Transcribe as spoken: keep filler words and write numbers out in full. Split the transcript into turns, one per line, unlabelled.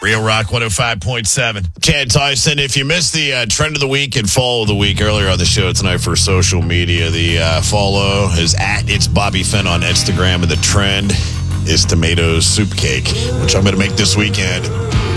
Real Rock one oh five point seven. Chad Tyson, if you missed the uh, trend of the week and follow of the week earlier on the show tonight for social media, the uh, follow is at It's Bobby Finn on Instagram, and the trend is tomato soup cake, which I'm going to make this weekend.